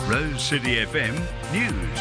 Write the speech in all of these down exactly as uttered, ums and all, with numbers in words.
Rose City F M News.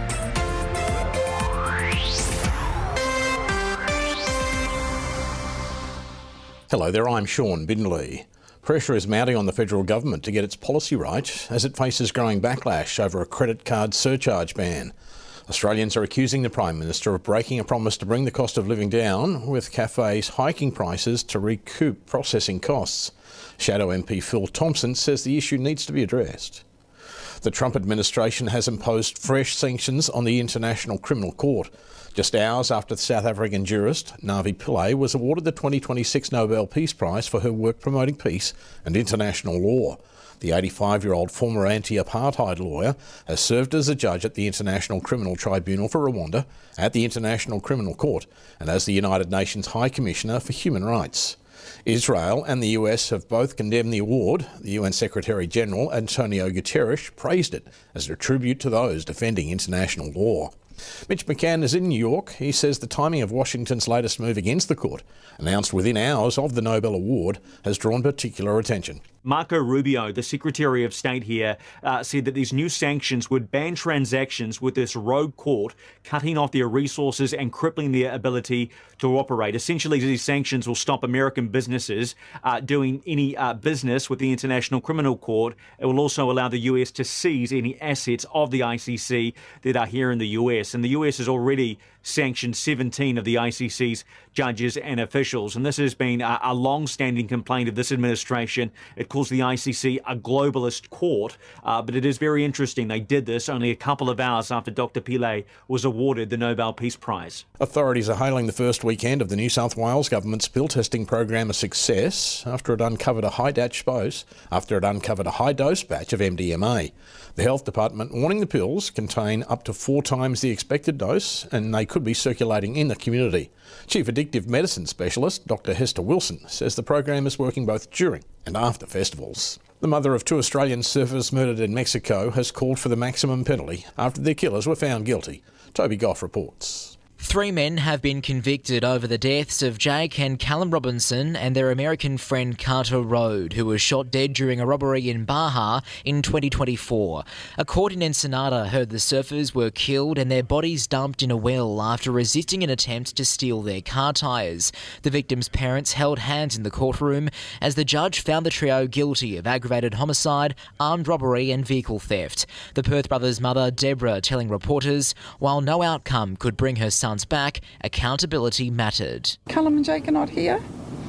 Hello there, I'm Sean Bindley. Pressure is mounting on the federal government to get its policy right as it faces growing backlash over a credit card surcharge ban. Australians are accusing the Prime Minister of breaking a promise to bring the cost of living down, with cafes hiking prices to recoup processing costs. Shadow M P Phil Thompson says the issue needs to be addressed. The Trump administration has imposed fresh sanctions on the International Criminal Court, just hours after the South African jurist Navi Pillay was awarded the twenty twenty-six Nobel Peace Prize for her work promoting peace and international law. The eighty-five-year-old former anti-apartheid lawyer has served as a judge at the International Criminal Tribunal for Rwanda, at the International Criminal Court, and as the United Nations High Commissioner for Human Rights. Israel and the U S have both condemned the award. The U N Secretary-General Antonio Guterres praised it as a tribute to those defending international law. Mitch McCann is in New York. He says the timing of Washington's latest move against the court, announced within hours of the Nobel Award, has drawn particular attention. Marco Rubio, the Secretary of State here, uh, said that these new sanctions would ban transactions with this rogue court, cutting off their resources and crippling their ability to operate. Essentially, these sanctions will stop American businesses uh, doing any uh, business with the International Criminal Court. It will also allow the U S to seize any assets of the I C C that are here in the U S. And the U S has already sanctioned seventeen of the I C C's judges and officials. And this has been a, a long-standing complaint of this administration. It calls the I C C a globalist court, uh, but it is very interesting. They did this only a couple of hours after Doctor Pillay was awarded the Nobel Peace Prize. Authorities are hailing the first weekend of the New South Wales government's pill testing program a success after it uncovered a high dose, after it uncovered a high dose batch of M D M A. The Health Department warning the pills contain up to four times the expected dose and they could be circulating in the community. Chief Addictive Medicine Specialist Doctor Hester Wilson says the program is working both during and after festivals. The mother of two Australian surfers murdered in Mexico has called for the maximum penalty after their killers were found guilty. Toby Goff reports. Three men have been convicted over the deaths of Jake and Callum Robinson and their American friend Carter Rode, who was shot dead during a robbery in Baja in twenty twenty-four. A court in Ensenada heard the surfers were killed and their bodies dumped in a well after resisting an attempt to steal their car tyres. The victims' parents held hands in the courtroom as the judge found the trio guilty of aggravated homicide, armed robbery and vehicle theft. The Perth brothers' mother, Deborah, telling reporters, while no outcome could bring her son back, accountability mattered. Callum and Jake are not here.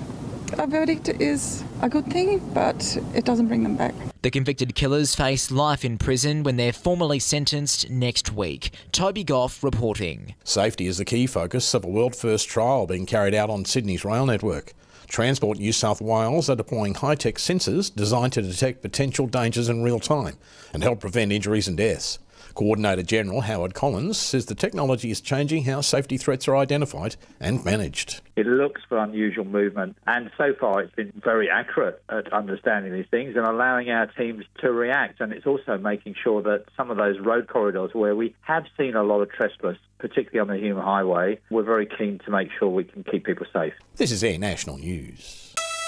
A verdict is a good thing, but it doesn't bring them back. The convicted killers face life in prison when they're formally sentenced next week. Toby Goff reporting. Safety is the key focus of a world-first trial being carried out on Sydney's rail network. Transport New South Wales are deploying high-tech sensors designed to detect potential dangers in real time and help prevent injuries and deaths. Coordinator General Howard Collins says the technology is changing how safety threats are identified and managed. It looks for unusual movement, and so far it's been very accurate at understanding these things and allowing our teams to react. And it's also making sure that some of those road corridors where we have seen a lot of trespass, particularly on the Hume Highway, we're very keen to make sure we can keep people safe. This is Air National News.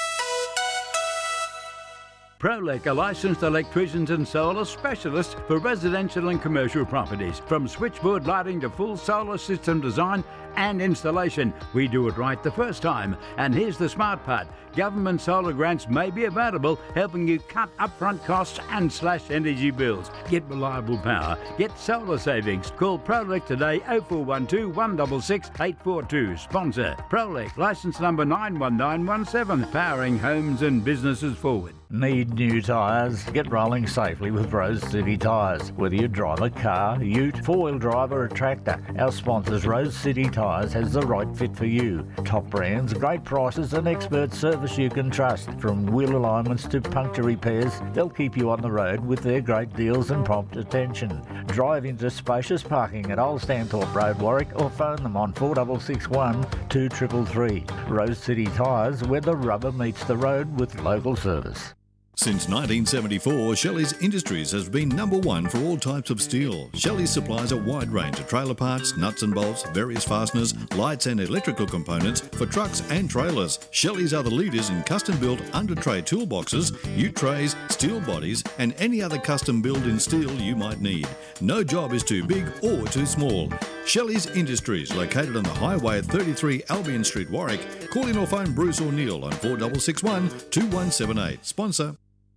Prolec are licensed electricians and solar specialists for residential and commercial properties. From switchboard lighting to full solar system design and installation, we do it right the first time. And here's the smart part. Government solar grants may be available, helping you cut upfront costs and slash energy bills. Get reliable power. Get solar savings. Call Prolec today, oh four one two, one six six, eight four two. Sponsor Prolec, licence number nine one nine one seven, powering homes and businesses forward. Need new tyres? Get rolling safely with Rose City Tyres. Whether you drive a car, ute, four-wheel drive or a tractor, our sponsors Rose City Tyres has the right fit for you. Top brands, great prices and expert service you can trust. From wheel alignments to puncture repairs, they'll keep you on the road with their great deals and prompt attention. Drive into spacious parking at Old Stanthorpe Road, Warwick, or phone them on four six six one, two three three three. Rose City Tyres, where the rubber meets the road with local service. Since nineteen seventy-four, Shelley's Industries has been number one for all types of steel. Shelley's supplies a wide range of trailer parts, nuts and bolts, various fasteners, lights and electrical components for trucks and trailers. Shelley's are the leaders in custom-built under-tray toolboxes, ute trays, steel bodies and any other custom build in steel you might need. No job is too big or too small. Shelley's Industries, located on the highway at thirty-three Albion Street, Warwick. Call in or phone Bruce or Neil on four six six one, two one seven eight. Sponsor.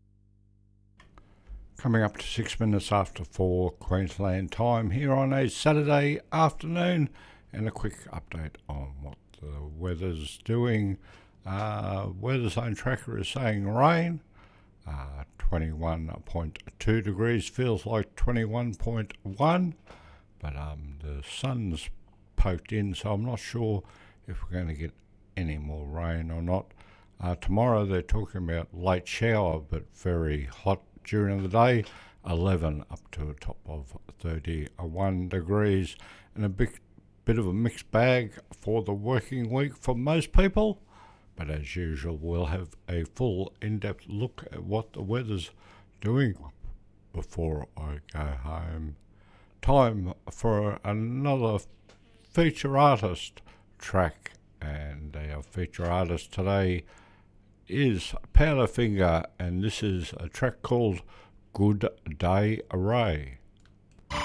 Coming up to six minutes after four Queensland time here on a Saturday afternoon, and a quick update on what the weather's doing. Uh, Weather Zone Tracker is saying rain, uh, twenty-one point two degrees, feels like twenty-one point one, but um, the sun's poked in, so I'm not sure if we're going to get any more rain or not. Uh, tomorrow they're talking about late shower, but very hot during the day, eleven up to a top of thirty-one degrees, and a big bit of a mixed bag for the working week for most people. But as usual, we'll have a full in-depth look at what the weather's doing before I go home. Time for another feature artist track, and our feature artist today is Powderfinger, and this is a track called Good Day Array.